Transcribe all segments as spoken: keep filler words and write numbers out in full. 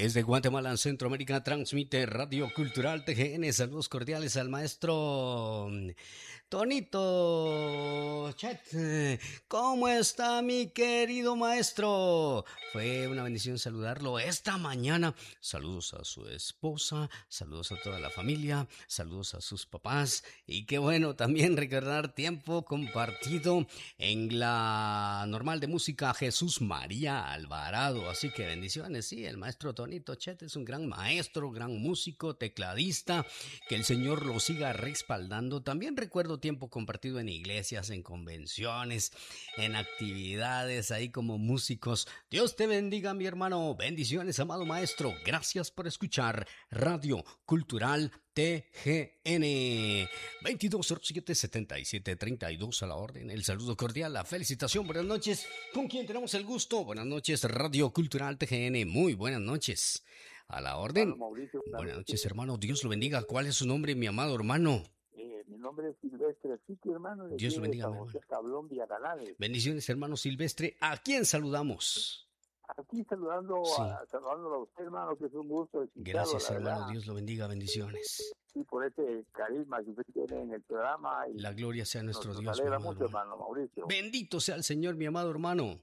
Desde Guatemala, Centroamérica, transmite Radio Cultural T G N. Saludos cordiales al maestro Tonito Chet. ¿Cómo está mi querido maestro? Fue una bendición saludarlo esta mañana. Saludos a su esposa, saludos a toda la familia, saludos a sus papás. Y qué bueno también recordar tiempo compartido en la normal de música Jesús María Alvarado. Así que bendiciones, sí, el maestro Tonito Chet es un gran maestro, gran músico, tecladista. Que el Señor lo siga respaldando. También recuerdo tiempo compartido en iglesias, en convenciones, en actividades ahí como músicos. Dios te bendiga, mi hermano. Bendiciones, amado maestro. Gracias por escuchar Radio Cultural T G N. veintidós cero siete setenta y siete treinta y dos a la orden. El saludo cordial, la felicitación. Buenas noches. ¿Con quién tenemos el gusto? Buenas noches, Radio Cultural T G N. Muy buenas noches. A la orden. Mauricio, buenas noches, hermano. Dios lo bendiga. ¿Cuál es su nombre, mi amado hermano? Eh, mi nombre es Silvestre Chiqui, hermano. Dios lo bendiga, mi hermano. Tablón, bendiciones, hermano Silvestre. ¿A quién saludamos? Aquí saludando, sí. a, saludándolo a usted, hermano, que es un gusto. Gracias, hermano. Verdad. Dios lo bendiga. Bendiciones. Y por este carisma que usted tiene en el programa. Y la gloria sea nuestro nos Dios. Nos alegra mucho, hermano Mauricio. Bendito sea el Señor, mi amado hermano.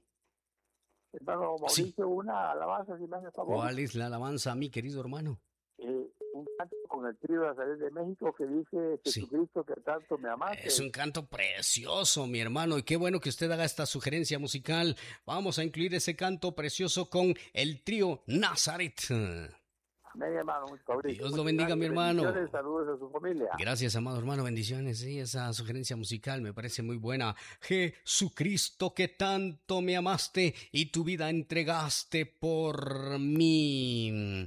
Hermano Mauricio, sí. Una alabanza, si me hace favor. ¿Cuál es la alabanza, mi querido hermano? Eh, un canto con el trío Nazaret de México que dice Jesucristo sí. que tanto me amaste. Es un canto precioso, mi hermano, y qué bueno que usted haga esta sugerencia musical. Vamos a incluir ese canto precioso con el trío Nazaret. Amén, hermano. Dios lo bendiga, mi hermano. Saludos a su familia. Gracias, amado hermano. Bendiciones. Sí, esa sugerencia musical me parece muy buena. Jesucristo, que tanto me amaste y tu vida entregaste por mí.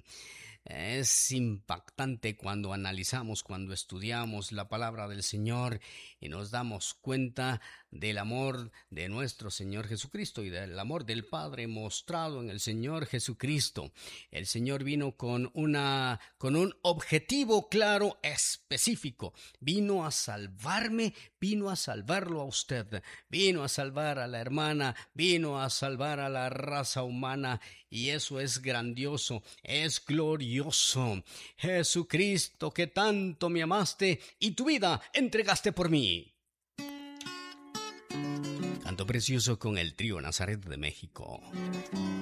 Es impactante cuando analizamos, cuando estudiamos la palabra del Señor y nos damos cuenta del amor de nuestro Señor Jesucristo y del amor del Padre mostrado en el Señor Jesucristo. El Señor vino con una, con un objetivo claro, específico. Vino a salvarme, vino a salvarlo a usted, vino a salvar a la hermana, vino a salvar a la raza humana, y eso es grandioso, es glorioso. Jesucristo, que tanto me amaste y tu vida entregaste por mí. Canto precioso con el trío Nazaret de México.